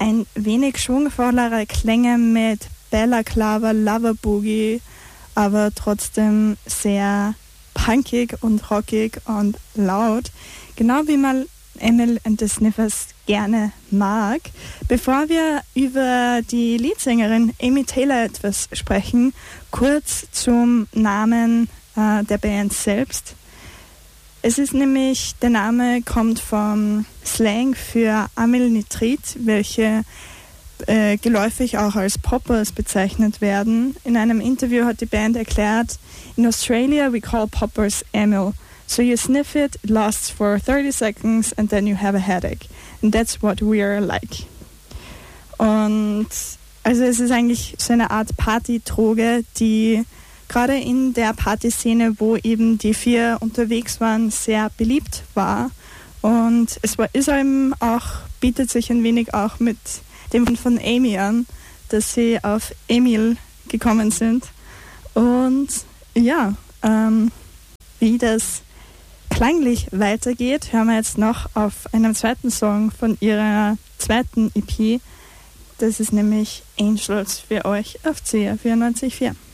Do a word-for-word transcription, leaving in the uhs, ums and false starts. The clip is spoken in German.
ein wenig schwungvollere Klänge mit Balaclava, Lover Boogie, aber trotzdem sehr punkig und rockig und laut, genau wie man Emil and the Sniffers gerne mag. Bevor wir über die Leadsängerin Amy Taylor etwas sprechen, kurz zum Namen äh, der Band selbst. Es ist nämlich, der Name kommt vom Slang für Amylnitrit, welche äh, geläufig auch als Poppers bezeichnet werden. In einem Interview hat die Band erklärt, in Australia we call poppers amyl. So you sniff it, it lasts for thirty seconds and then you have a headache. And that's what we are like. Und also es ist eigentlich so eine Art Partydroge, die gerade in der Partyszene, wo eben die vier unterwegs waren, sehr beliebt war. Und es war, ist eben auch, bietet sich ein wenig auch mit dem von Amy an, dass sie auf Emil gekommen sind. Und ja, ähm, wie das klanglich weitergeht, hören wir jetzt noch auf einem zweiten Song von ihrer zweiten E P. Das ist nämlich Angels für euch auf C R vierundneunzig Komma vier.